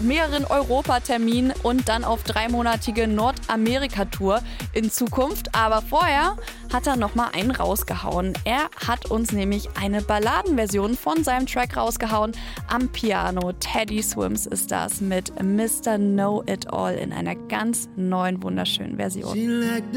mehreren Europaterminen und dann auf 3-monatige Nordamerika-Tour in Zukunft. Aber vorher hat er nochmal einen rausgehauen. Er hat uns nämlich eine Balladenversion von seinem Track rausgehauen. Am Piano Teddy Swims ist das mit Mr. Know It All in einer ganz neuen, wunderschönen Version.